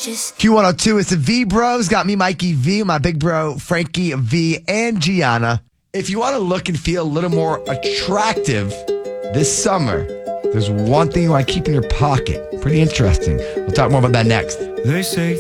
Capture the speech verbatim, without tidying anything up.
just Q one oh two, it's the V Bros. Got me, Mikey V, my big bro, Frankie V, and Gianna. If you want to look and feel a little more attractive this summer, there's one thing you want to keep in your pocket. Pretty interesting. We'll talk more about that next. They say